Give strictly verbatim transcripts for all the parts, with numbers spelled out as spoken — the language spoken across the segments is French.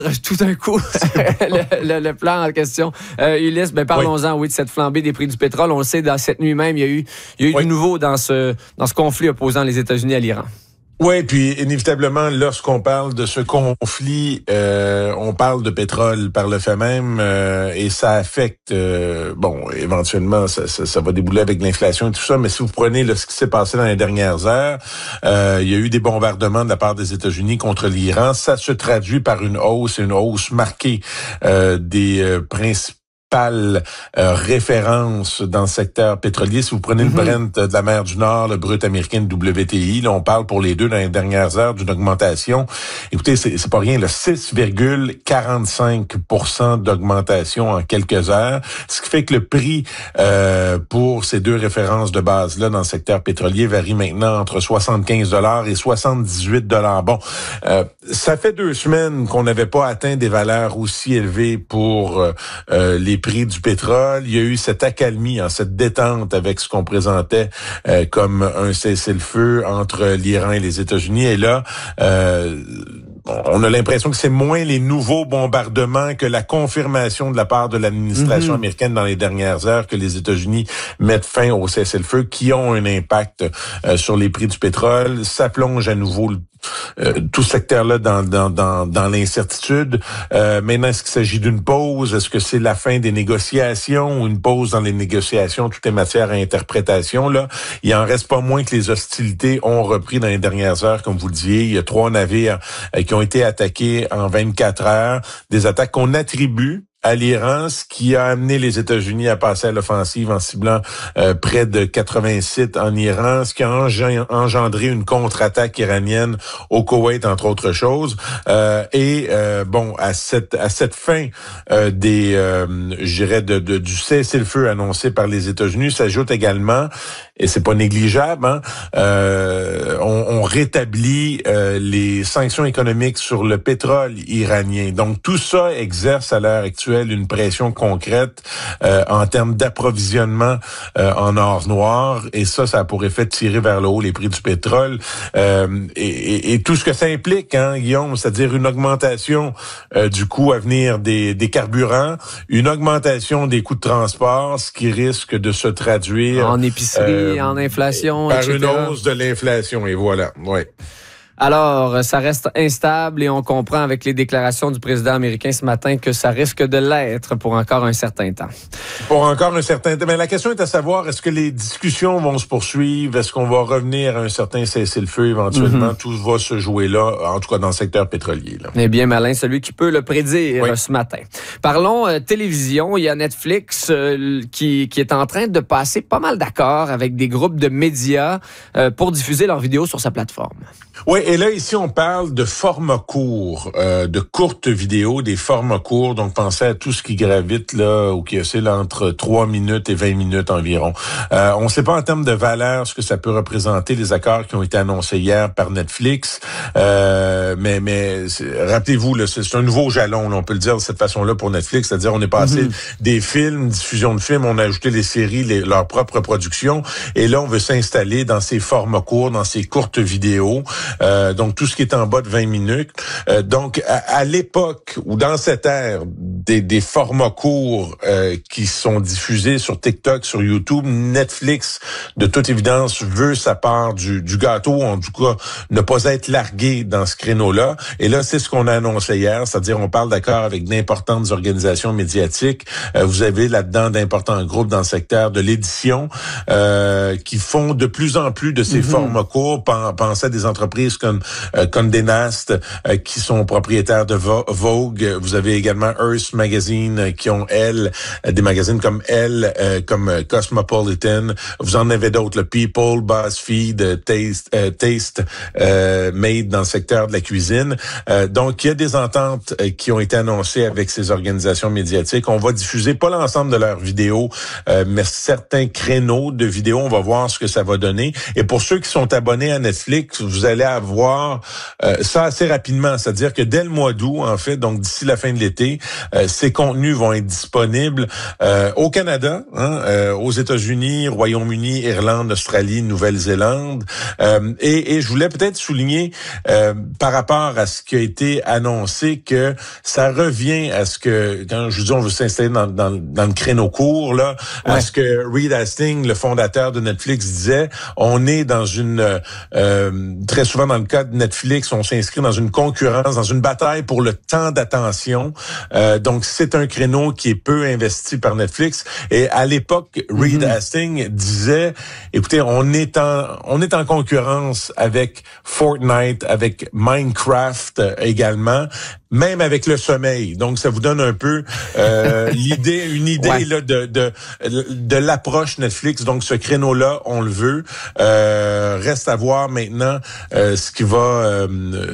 tout d'un coup le, le, le plan en question. Euh, Ulysse, ben parlons-en, oui. oui, de cette flambée des prix du pétrole. On le sait, dans cette nuit même, il y a eu, il y a eu oui. du nouveau dans ce, dans ce conflit opposant les États-Unis à l'Iran. Oui, puis inévitablement, lorsqu'on parle de ce conflit, euh, on parle de pétrole par le fait même, euh, et ça affecte, euh, bon, éventuellement, ça, ça, ça va débouler avec l'inflation et tout ça, mais si vous prenez là, ce qui s'est passé dans les dernières heures, euh, il y a eu des bombardements de la part des États-Unis contre l'Iran. Ça se traduit par une hausse, une hausse marquée euh, des euh, principaux Euh, référence dans le secteur pétrolier. Si vous prenez mm-hmm. le Brent de la mer du Nord, le brut américain de W T I, là, on parle pour les deux dans les dernières heures d'une augmentation. Écoutez, c'est, c'est pas rien, le six virgule quarante-cinq pour cent d'augmentation en quelques heures, ce qui fait que le prix euh, pour ces deux références de base-là dans le secteur pétrolier varie maintenant entre soixante-quinze dollars et soixante-dix-huit dollars. Bon, euh, ça fait deux semaines qu'on n'avait pas atteint des valeurs aussi élevées pour euh, euh, les prix du pétrole. Il y a eu cette accalmie, hein, cette détente avec ce qu'on présentait euh, comme un cessez-le-feu entre l'Iran et les États-Unis. Et là, euh, on a l'impression que c'est moins les nouveaux bombardements que la confirmation de la part de l'administration mm-hmm. américaine dans les dernières heures que les États-Unis mettent fin au cessez-le-feu qui ont un impact euh, sur les prix du pétrole. Ça plonge à nouveau Euh, tout ce secteur-là dans, dans, dans, dans l'incertitude. Euh, maintenant, est-ce qu'il s'agit d'une pause? Est-ce que c'est la fin des négociations ou une pause dans les négociations? Tout est matière à interprétation. Là, il en reste pas moins que les hostilités ont repris dans les dernières heures, comme vous le disiez. Il y a trois navires euh, qui ont été attaqués en vingt-quatre heures. Des attaques qu'on attribue à l'Iran, ce qui a amené les États-Unis à passer à l'offensive en ciblant euh, près de quatre-vingts sites en Iran, ce qui a engendré une contre-attaque iranienne au Koweït, entre autres choses. Euh, et euh, bon, à cette à cette fin euh, des, euh, je dirais, de, de, du cessez-le-feu annoncé par les États-Unis, s'ajoute également, et c'est pas négligeable, hein, euh, on, on rétablit euh, les sanctions économiques sur le pétrole iranien. Donc tout ça exerce à l'heure actuelle une pression concrète euh, en termes d'approvisionnement euh, en or noir, et ça, ça a pour effet de tirer vers le haut les prix du pétrole euh, et, et, et tout ce que ça implique, hein, Guillaume, c'est-à-dire une augmentation euh, du coût à venir des, des carburants, une augmentation des coûts de transport, ce qui risque de se traduire en épicerie, euh, en inflation, par et cetera. Une hausse de l'inflation, et voilà, ouais. Alors, ça reste instable et on comprend avec les déclarations du président américain ce matin que ça risque de l'être pour encore un certain temps. Pour encore un certain temps. Mais la question est à savoir, est-ce que les discussions vont se poursuivre? Est-ce qu'on va revenir à un certain cessez-le-feu éventuellement? Mm-hmm. Tout va se jouer là, en tout cas dans le secteur pétrolier. Là. Eh bien, Malin, celui qui peut le prédire oui. ce matin. Parlons euh, télévision. Il y a Netflix euh, qui, qui est en train de passer pas mal d'accords avec des groupes de médias euh, pour diffuser leurs vidéos sur sa plateforme. Oui, et là, ici, on parle de formats courts, euh, de courtes vidéos, des formats courts. Donc, pensez à tout ce qui gravite, là, ou qui oscille entre trois minutes et vingt minutes environ. Euh, on ne sait pas en termes de valeur ce que ça peut représenter, les accords qui ont été annoncés hier par Netflix. Euh, mais mais rappelez-vous, là, c'est, c'est un nouveau jalon, là, on peut le dire de cette façon-là pour Netflix. C'est-à-dire, on est passé mm-hmm. des films, diffusion de films, on a ajouté les séries, les, leur propre production. Et là, on veut s'installer dans ces formats courts, dans ces courtes vidéos. Euh, donc, tout ce qui est en bas de vingt minutes. Euh, donc, à, à l'époque ou dans cette ère des, des formats courts euh, qui sont diffusés sur TikTok, sur YouTube, Netflix, de toute évidence, veut sa part du, du gâteau, en tout cas, ne pas être largué dans ce créneau-là. Et là, c'est ce qu'on a annoncé hier, c'est-à-dire on parle d'accord avec d'importantes organisations médiatiques. Euh, vous avez là-dedans d'importants groupes dans le secteur de l'édition euh, qui font de plus en plus de ces mm-hmm. formats courts. Pensez à des entreprises comme euh, Condé Nast, euh, qui sont propriétaires de Vogue. Vous avez également Hearst Magazine, euh, qui ont, elles, euh, des magazines comme Elle, euh, comme euh, Cosmopolitan. Vous en avez d'autres, le People, BuzzFeed, euh, Taste, euh, Taste euh, Made dans le secteur de la cuisine. Euh, donc, il y a des ententes euh, qui ont été annoncées avec ces organisations médiatiques. On va diffuser pas l'ensemble de leurs vidéos, euh, mais certains créneaux de vidéos. On va voir ce que ça va donner. Et pour ceux qui sont abonnés à Netflix, vous allez avoir voir euh, ça assez rapidement. C'est-à-dire que dès le mois d'août, en fait, donc d'ici la fin de l'été, euh, ces contenus vont être disponibles euh, au Canada, hein, euh, aux États-Unis, Royaume-Uni, Irlande, Australie, Nouvelle-Zélande. Euh, et, et je voulais peut-être souligner euh, par rapport à ce qui a été annoncé que ça revient à ce que, quand je dis on veut s'installer dans, dans, dans le créneau court, là, ouais. à ce que Reed Hastings, le fondateur de Netflix, disait. On est dans une, euh, très souvent dans le cas de Netflix, on s'inscrit dans une concurrence, dans une bataille pour le temps d'attention. Euh, donc, c'est un créneau qui est peu investi par Netflix. Et à l'époque, Reed mm-hmm. Hastings disait, écoutez, on est en, on est en concurrence avec Fortnite, avec Minecraft euh, également, même avec le sommeil. Donc, ça vous donne un peu euh, l'idée, une idée ouais. là de, de de l'approche Netflix. Donc, ce créneau-là, on le veut. Euh, reste à voir maintenant euh, ce qui va euh,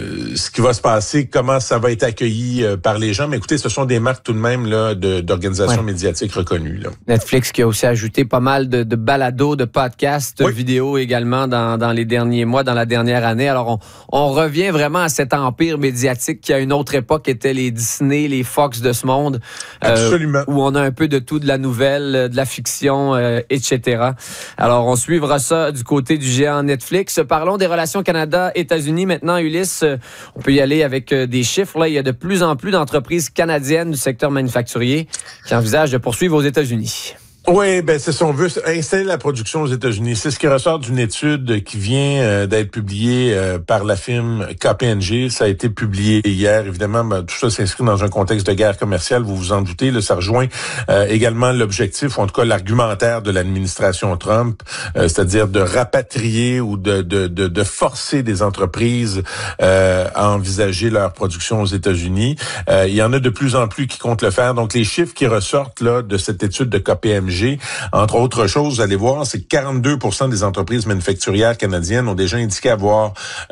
ce qui va se passer, comment ça va être accueilli euh, par les gens. Mais écoutez, ce sont des marques tout de même là de, d'organisations ouais. médiatiques reconnues. Là. Netflix qui a aussi ajouté pas mal de, de balados, de podcasts, oui. vidéos également dans, dans les derniers mois, dans la dernière année. Alors, on, on revient vraiment à cet empire médiatique qui, à une autre époque, étaient les Disney, les Fox de ce monde. Absolument. Euh, où on a un peu de tout, de la nouvelle, de la fiction, euh, et cetera. Alors, on suivra ça du côté du géant Netflix. Parlons des relations Canada-États-Unis. Maintenant, Ulysse, on peut y aller avec des chiffres. Là, il y a de plus en plus d'entreprises canadiennes du secteur manufacturier qui envisagent de poursuivre aux États-Unis. Oui, ben c'est ça. On veut installer la production aux États-Unis. C'est ce qui ressort d'une étude qui vient euh, d'être publiée euh, par la firme K P M G. Ça a été publié hier. Évidemment, ben, tout ça s'inscrit dans un contexte de guerre commerciale. Vous vous en doutez. Là, ça rejoint euh, également l'objectif, ou en tout cas l'argumentaire de l'administration Trump, euh, c'est-à-dire de rapatrier ou de, de, de, de forcer des entreprises euh, à envisager leur production aux États-Unis. Euh, il y en a de plus en plus qui comptent le faire. Donc, les chiffres qui ressortent là de cette étude de K P M G, entre autres choses, vous allez voir, c'est que quarante-deux pour cent des entreprises manufacturières canadiennes ont déjà indiqué avoir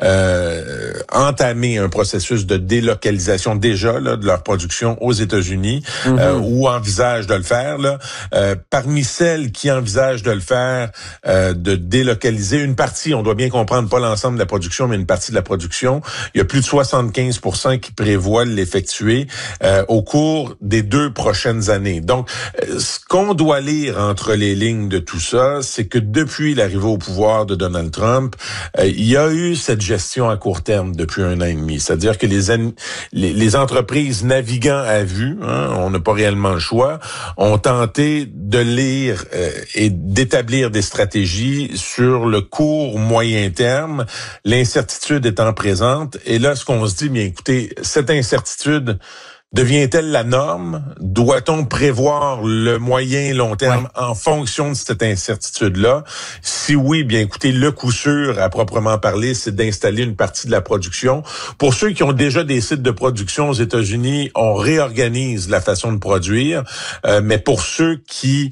euh, entamé un processus de délocalisation déjà là, de leur production aux États-Unis mm-hmm. euh, ou envisagent de le faire. Là. Euh, parmi celles qui envisagent de le faire, euh, de délocaliser une partie, on doit bien comprendre, pas l'ensemble de la production, mais une partie de la production, il y a plus de soixante-quinze pour cent qui prévoient l'effectuer euh, au cours des deux prochaines années. Donc, euh, ce qu'on doit lire entre les lignes de tout ça, c'est que depuis l'arrivée au pouvoir de Donald Trump, euh, il y a eu cette gestion à court terme depuis un an et demi. C'est-à-dire que les, an- les, les entreprises naviguant à vue, hein, on n'a pas réellement le choix, ont tenté de lire euh, et d'établir des stratégies sur le court moyen terme, l'incertitude étant présente. Et là, ce qu'on se dit, bien écoutez, cette incertitude devient-elle la norme? Doit-on prévoir le moyen et long terme ouais. en fonction de cette incertitude-là? Si oui, bien écoutez, le coup sûr, à proprement parler, c'est d'installer une partie de la production. Pour ceux qui ont déjà des sites de production aux États-Unis, on réorganise la façon de produire. Euh, mais pour ceux qui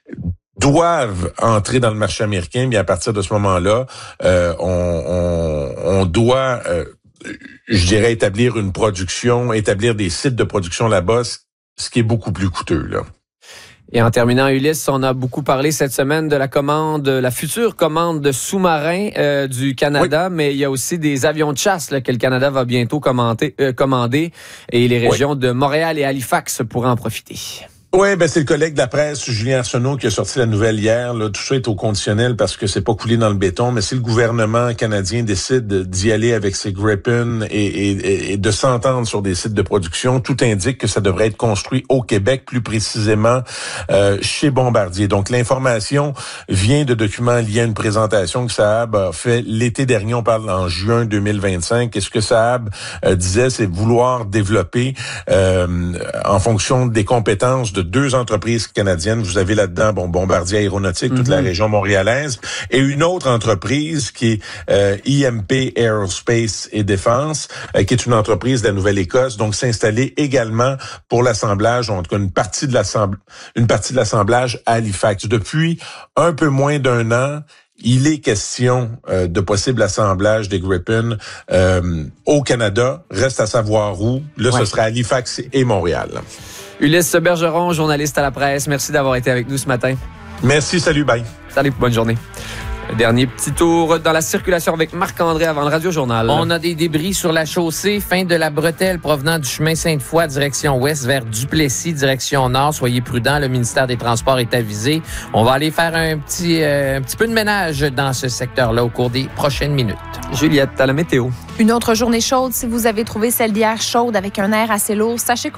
doivent entrer dans le marché américain, bien à partir de ce moment-là, euh, on, on, on doit... Euh, je dirais établir une production, établir des sites de production là-bas, ce qui est beaucoup plus coûteux, là. Et en terminant, Ulysse, on a beaucoup parlé cette semaine de la commande, la future commande de sous-marins euh, du Canada, oui. mais il y a aussi des avions de chasse là, que le Canada va bientôt commenter, euh, commander et les régions oui. de Montréal et Halifax pourraient en profiter. Oui, ben c'est le collègue de la presse, Julien Arsenault, qui a sorti la nouvelle hier. Là, tout ça est au conditionnel parce que c'est pas coulé dans le béton, mais si le gouvernement canadien décide d'y aller avec ses Gripen et, et, et de s'entendre sur des sites de production, tout indique que ça devrait être construit au Québec, plus précisément euh, chez Bombardier. Donc l'information vient de documents liés à une présentation que Saab a fait l'été dernier, on parle en juin deux mille vingt-cinq. Et ce que Saab euh, disait, c'est vouloir développer euh, en fonction des compétences de deux entreprises canadiennes. Vous avez là-dedans bon, Bombardier Aéronautique, toute mm-hmm. la région montréalaise, et une autre entreprise qui est euh, I M P Aerospace et Défense, euh, qui est une entreprise de la Nouvelle-Écosse, donc s'installer également pour l'assemblage, en tout cas une partie de l'assemblage, une partie de l'assemblage à Halifax. Depuis un peu moins d'un an, il est question euh, de possible assemblage des Gripen euh, au Canada. Reste à savoir où. Là, ouais. ce sera Halifax et Montréal. Ulysse Bergeron, journaliste à la presse. Merci d'avoir été avec nous ce matin. Merci, salut, bye. Salut, bonne journée. Dernier petit tour dans la circulation avec Marc-André avant le Radio-Journal. On a des débris sur la chaussée, fin de la bretelle provenant du chemin Sainte-Foy, direction ouest vers Duplessis, direction nord. Soyez prudents, le ministère des Transports est avisé. On va aller faire un petit, euh, un petit peu de ménage dans ce secteur-là au cours des prochaines minutes. Juliette, à la météo. Une autre journée chaude. Si vous avez trouvé celle d'hier chaude avec un air assez lourd, sachez qu'on